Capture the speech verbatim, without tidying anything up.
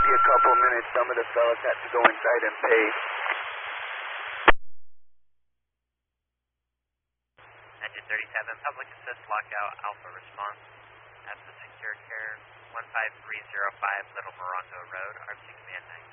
be a couple minutes. Some of the fellas had to go inside and pay. Engine thirty-seven, public assist lockout, Alpha response at the secure care one five three zero five Little Morongo Road, R C Command nine.